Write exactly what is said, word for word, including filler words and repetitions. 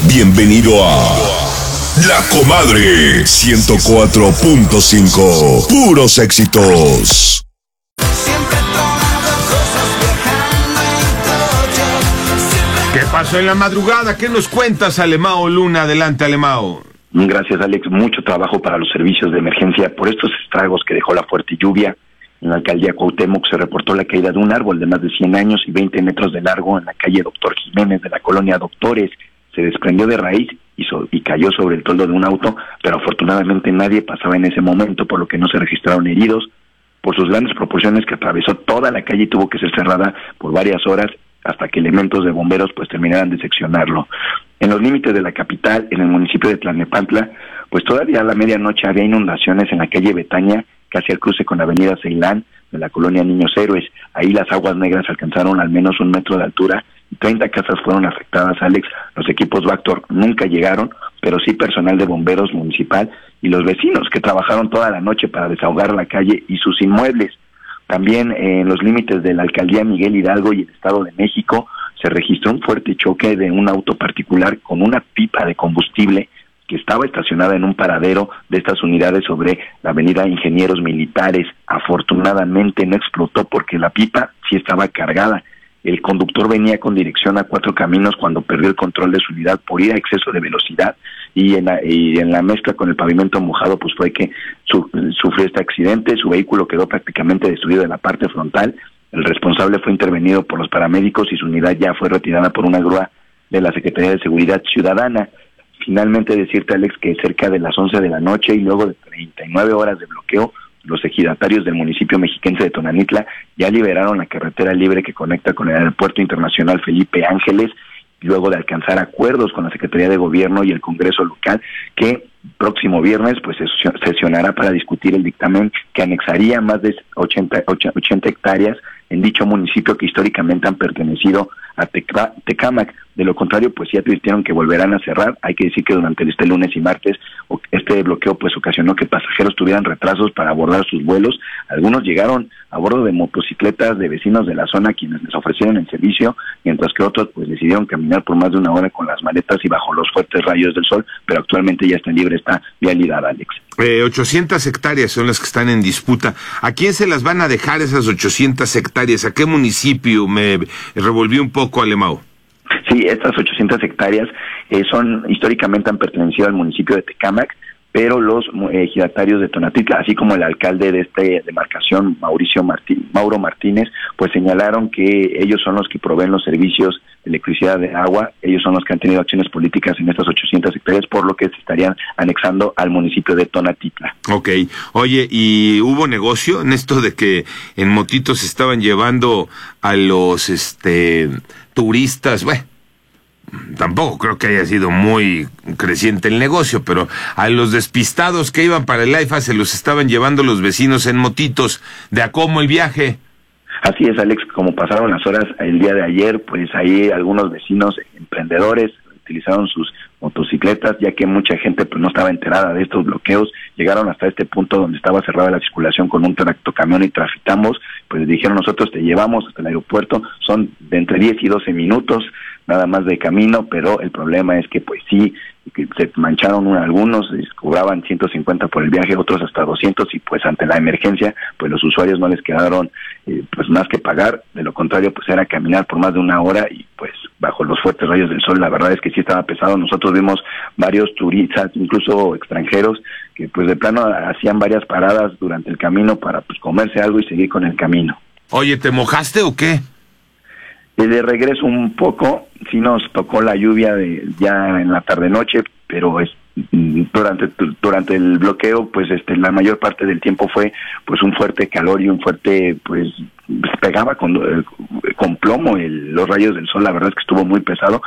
Bienvenido a La Comadre ciento cuatro punto cinco. Puros éxitos. ¿Qué pasó en la madrugada? ¿Qué nos cuentas, Alemao Luna? Adelante, Alemao. Gracias, Alex. Mucho trabajo para los servicios de emergencia por estos estragos que dejó la fuerte lluvia. En la alcaldía Cuauhtémoc se reportó la caída de un árbol de más de cien años y veinte metros de largo en la calle Doctor Jiménez de la colonia Doctores. Se desprendió de raíz y, so y cayó sobre el toldo de un auto, pero afortunadamente nadie pasaba en ese momento, por lo que no se registraron heridos. Por sus grandes proporciones, que atravesó toda la calle y tuvo que ser cerrada por varias horas hasta que elementos de bomberos pues terminaran de seccionarlo. En los límites de la capital, en el municipio de Tlalnepantla, pues todavía a la medianoche había inundaciones en la calle Betania, casi al cruce con la avenida Ceilán de la colonia Niños Héroes. Ahí las aguas negras alcanzaron al menos un metro de altura y treinta casas fueron afectadas, Alex. Los equipos Vactor nunca llegaron, pero sí personal de bomberos municipal y los vecinos que trabajaron toda la noche para desahogar la calle y sus inmuebles. También en los límites de la alcaldía Miguel Hidalgo y el Estado de México se registró un fuerte choque de un auto particular con una pipa de combustible que estaba estacionada en un paradero de estas unidades sobre la avenida Ingenieros Militares. Afortunadamente no explotó porque la pipa sí estaba cargada. El conductor venía con dirección a Cuatro Caminos cuando perdió el control de su unidad por ir a exceso de velocidad y en la, y en la mezcla con el pavimento mojado pues fue que su, sufrió este accidente. Su vehículo quedó prácticamente destruido de la parte frontal. El responsable fue intervenido por los paramédicos y su unidad ya fue retirada por una grúa de la Secretaría de Seguridad Ciudadana. Finalmente decirte, Alex, que cerca de las once de la noche y luego de treinta y nueve horas de bloqueo, los ejidatarios del municipio mexiquense de Tonanitla ya liberaron la carretera libre que conecta con el Aeropuerto Internacional Felipe Ángeles, luego de alcanzar acuerdos con la Secretaría de Gobierno y el Congreso local, que próximo viernes pues sesionará para discutir el dictamen que anexaría más de ochenta hectáreas en dicho municipio que históricamente han pertenecido a Teca Tecámac. De lo contrario, pues ya advirtieron que volverán a cerrar. Hay que decir que durante este lunes y martes este bloqueo pues ocasionó que pasajeros tuvieran retrasos para abordar sus vuelos. Algunos llegaron a bordo de motocicletas de vecinos de la zona quienes les ofrecieron el servicio, mientras que otros pues decidieron caminar por más de una hora con las maletas y bajo los fuertes rayos del sol, pero actualmente ya está libre esta vialidad, Alex. Eh, ochocientas hectáreas son las que están en disputa. ¿A quién se las van a dejar esas ochocientas hectáreas? ¿A qué municipio? Me revolví un poco, Alemao. Sí, estas ochocientas hectáreas eh, son históricamente han pertenecido al municipio de Tecámac, pero los eh, ejidatarios de Tonanitla, así como el alcalde de esta demarcación, Mauricio Martín, Mauro Martínez, pues señalaron que ellos son los que proveen los servicios de electricidad, de agua. Ellos son los que han tenido acciones políticas en estas ochocientas hectáreas, por lo que se estarían anexando al municipio de Tonanitla. Ok. Oye, ¿y hubo negocio en esto de que en motitos estaban llevando a los este turistas? Bueno, tampoco creo que haya sido muy creciente el negocio, pero a los despistados que iban para el AIFA se los estaban llevando los vecinos en motitos. ¿De a cómo el viaje? Así es, Alex, como pasaron las horas el día de ayer, pues ahí algunos vecinos emprendedores utilizaron sus motocicletas, ya que mucha gente pues no estaba enterada de estos bloqueos. Llegaron hasta este punto donde estaba cerrada la circulación con un tractocamión y trafitamos, pues dijeron: nosotros te llevamos hasta el aeropuerto, son de entre diez y doce minutos nada más de camino, pero el problema es que pues sí, que se mancharon un, algunos, cobraban ciento cincuenta por el viaje, otros hasta doscientos, y pues ante la emergencia, pues los usuarios no les quedaron eh, pues más que pagar. De lo contrario, pues era caminar por más de una hora y pues bajo los fuertes rayos del sol, la verdad es que sí estaba pesado. Nosotros vimos varios turistas, incluso extranjeros, que pues de plano hacían varias paradas durante el camino para pues comerse algo y seguir con el camino. Oye, ¿te mojaste o qué? De regreso un poco, sí nos tocó la lluvia de ya en la tarde-noche, pero es, durante durante el bloqueo, pues este la mayor parte del tiempo fue pues un fuerte calor y un fuerte, pues pegaba con, con plomo el, los rayos del sol. La verdad es que estuvo muy pesado,